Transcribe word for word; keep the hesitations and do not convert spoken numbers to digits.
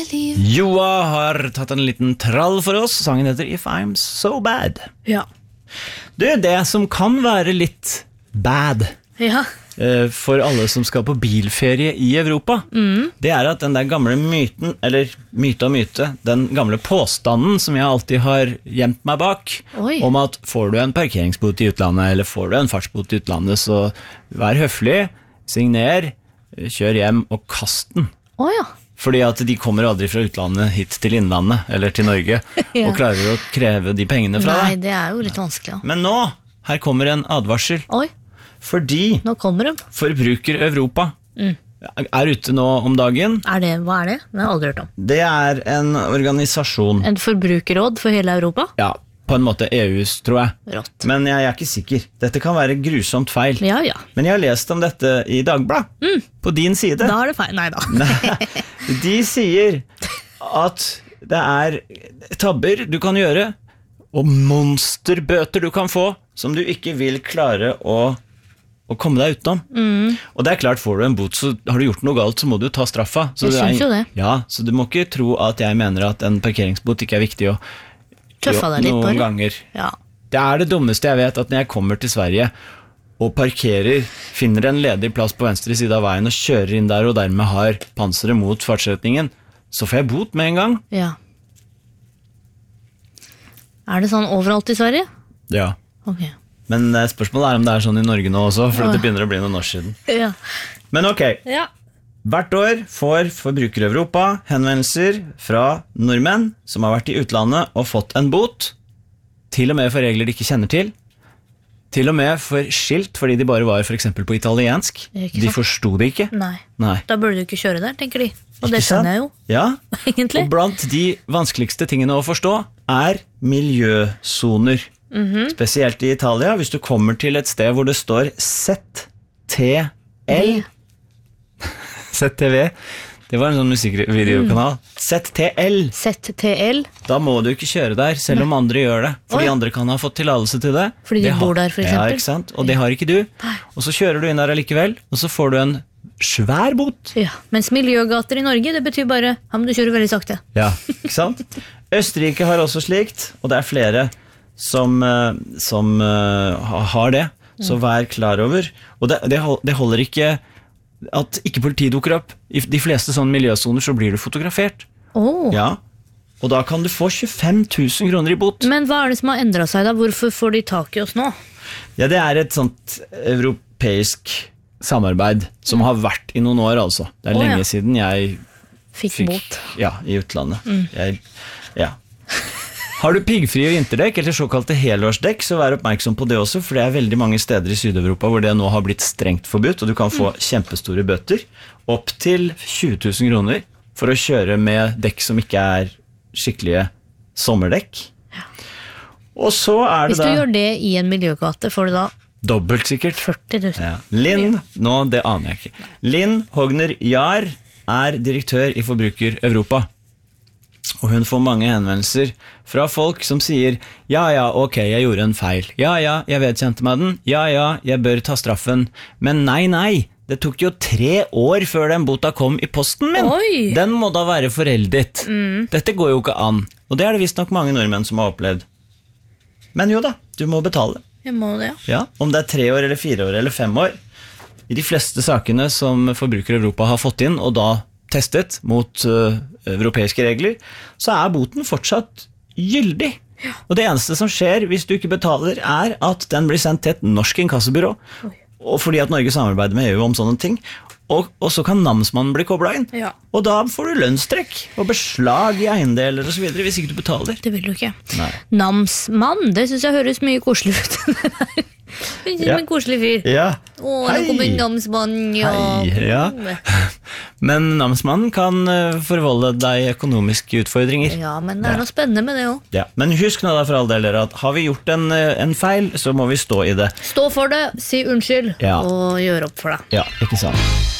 Joa har tatt en liten trall for oss. Sangen heter If I'm So Bad. Ja. Du, det som kan være litt bad Ja. for alle som skal på bilferie i Europa, mm. det er at den der gamle myten, eller myte og myte, den gamle påstanden som jeg alltid har gjemt meg bak, Oi. om at får du en parkeringsbot i utlandet, eller får du en fartsbot i utlandet, så vær høflig, signer, kjør hjem og kast den. Å ja. Fordi at de kommer aldri fra utlandet hit til innlandet, eller til Norge, Ja. og klarer å kreve de pengene fra Nei, deg. det er jo litt vanskelig. Ja. Men nå, her kommer en advarsel. Oi, Fordi nå kommer de. Forbruker Europa Mm. er ute nå om dagen. Er det, hva er det? Det har jeg aldri hørt om. Det er en organisasjon, En forbrukerråd for hele Europa? ja, på en måte E U's, tror jeg. Rått. Men jeg er ikke sikker. Dette kan være grusomt feil. Ja, ja. Men jeg har lest om dette i Dagbladet, Mm. på din side. Da er det feil. Nei da. De sier at det er tabber du kan gjøre, og monsterbøter du kan få, som du ikke vil klare å, å komme deg utenom. Mm. Og det er klart, får du en bot, så har du gjort noe galt, så må du ta straffa. Så Jeg det er- synes jo det. Ja, så du må ikke tro at jeg mener at en parkeringsbot ikke er viktig å Tøffa deg litt noen bare. ganger. Ja. Det er det dummeste jeg vet, at når jeg kommer til Sverige og parkerer, finner en ledig plass på venstre side av veien og kjører inn der og dermed har panseret mot fartsretningen, så får jeg bot med en gang. Ja. Er det sånn overalt i Sverige? Ja. Ok. Men eh, spørsmålet er om det er sånn i Norge nå også, for Åh. det begynner å bli noen år siden. Ja. Men ok, Ja. hvert år får Forbruker Europa henvendelser fra nordmenn som har vært i utlandet og fått en bot, til og med for regler de ikke kjenner til, til og med for skilt fordi de bare var for eksempel på italiensk. Ikke De sant? forsto det ikke. Nei. Nei. Da burde du ikke kjøre der, tenker de. Og Ikke det sant? skjønner jeg jo, Ja, egentlig. og blant de vanskeligste tingene å forstå er miljøsoner. Mhm. Spesielt i Italia, hvis du kommer til et sted hvor det står Z T L. Z T V. Det var en sånn musikkvideokanal. Z T L. Z T L, Da må du ikke kjøre der, selv om andre gjør det. For Oi. de andre kan ha fått tillatelse til det. Fordi de Det bor har- der, for Ja, eksempel. ikke sant? Og det har ikke du. Og så kjører du inn der allikevel, og så får du en svær bot. ja. Mens miljøgater i Norge, det betyr bare, ja, men du kjører veldig sakte. Ja, ikke sant? Østerrike har også slikt, og det er flere som, eh, som eh, ha- har det, så vær klar over. Og det, det, hol- det holder ikke at ikke politiet dukker opp. I de fleste sånne miljøsoner så blir du fotografert. Åh. Ja, og da kan du få tjuefem tusen kroner i bot. Men hva er det som har endret seg da? Hvorfor får de tak i oss nå? Ja, det er et sånt europeisk samarbeid som har vært i noen år, altså. Det er Å, ja. lenge siden jeg Fikk, fikk bot. Ja, i utlandet. Jeg, ja. Har du piggfrie vinterdekk eller såkalte helårsdekk, så vær oppmerksom på det også, for det er veldig mange steder i Syd-Europa hvor det nå har blitt strengt forbudt, og du kan få kjempestore bøter, opp til tjue tusen kroner, for å kjøre med dekk som ikke er skikkelige sommerdekk. Og så er det Hvis du da gjør det i en miljøgate, får du da dobbelt sikkert. førti tusen. Ja. Linn, nå, det aner jeg ikke. Linn Hogner Jahr er direktør i Forbruker Europa. Og hun får mange henvendelser fra folk som sier ja, ja, ok, jeg gjorde en feil. Ja, ja, jeg vedkjente meg den. Ja, ja, jeg bør ta straffen. Men nei, nei, det tok jo tre år før den bota kom i posten min. Oi! Den må da være foreldet. Dette går jo ikke an. Og det er det visst nok mange nordmenn som har opplevd. Men jo da, du må betale. Jeg må det, ja. Ja, om det er tre år eller fire år eller fem år. I de fleste sakene som Forbruker Europa har fått inn, og da testet mot uh, europeiske regler, så er boten fortsatt gyldig. Og det eneste som skjer hvis du ikke betaler, er at den blir sendt til et norsk inkassobyrå. Og fordi at Norge samarbeider med E U om sånne ting. Og, og så kan namsmannen bli koblet inn. Ja. Og da får du lønnstrekk og beslag i eiendeler og så videre hvis ikke du betaler. Det vil du ikke. Nei. Namsmann, det synes jeg høres mye koselig ut. Det er Ja. en koselig fyr. Ja. Å, nå kommer namsmann, ja. Hei, ja. Men namsmannen kan eh, forvolde deg økonomiske utfordringer. Ja, men det er noe spennende med det også. Ja. Men husk nå da for all del dere at har vi gjort en, eh, en feil, så må vi stå i det. Stå for det, si unnskyld, Ja. og gjør opp for deg. Ja, ikke sant?